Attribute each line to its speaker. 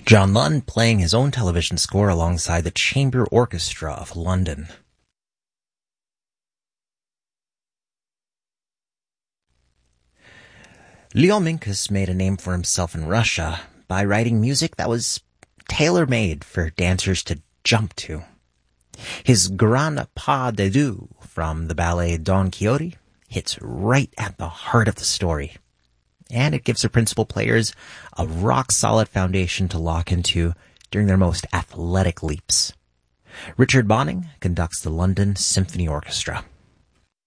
Speaker 1: John Lund playing his own television score alongside the Chamber Orchestra of London. Leon Minkus made a name for himself in Russia by writing music that was tailor-made for dancers to jump to. His Grand Pas de Deux from the ballet Don Quixote hits right at the heart of the story, and it gives the principal players a rock-solid foundation to lock into during their most athletic leaps. Richard Bonning conducts the London Symphony Orchestra.